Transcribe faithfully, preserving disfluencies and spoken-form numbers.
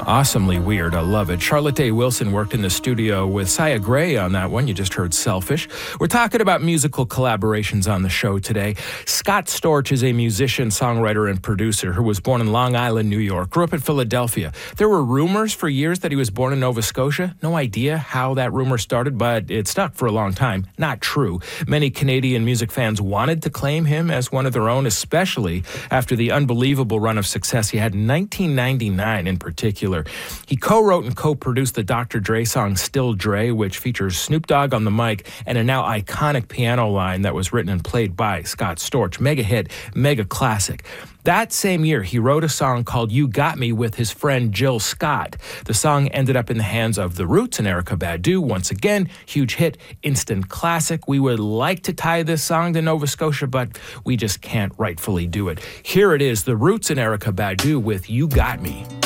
Awesomely weird. I love it. Charlotte Day Wilson worked in the studio with Sia Gray on that one. You just heard Selfish. We're talking about musical collaborations on the show today. Scott Storch is a musician, songwriter, and producer who was born in Long Island, New York, grew up in Philadelphia. There were rumors for years that he was born in Nova Scotia. No idea how that rumor started, but it stuck for a long time. Not true. Many Canadian music fans wanted to claim him as one of their own, especially after the unbelievable run of success he had in nineteen ninety-nine in particular. He co-wrote and co-produced the Doctor Dre song Still Dre, which features Snoop Dogg on the mic and a now iconic piano line that was written and played by Scott Storch. Mega hit, mega classic. That same year, he wrote a song called You Got Me with his friend Jill Scott. The song ended up in the hands of The Roots and Erykah Badu. Once again, huge hit, instant classic. We would like to tie this song to Nova Scotia, but we just can't rightfully do it. Here it is, The Roots and Erykah Badu with You Got Me.